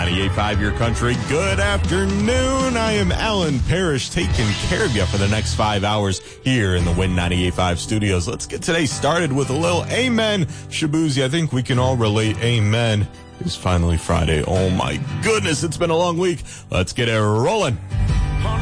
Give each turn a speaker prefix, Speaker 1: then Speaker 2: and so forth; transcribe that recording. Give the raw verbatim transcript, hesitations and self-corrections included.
Speaker 1: ninety-eight point five Your Country. Good afternoon. I am Alan Parrish, taking care of you for the next five hours here in the Win ninety-eight point five studios. Let's get today started with a little Amen. Shabuzi, I think we can all relate. Amen. It's finally Friday. Oh my goodness, it's been a long week. Let's get it rolling.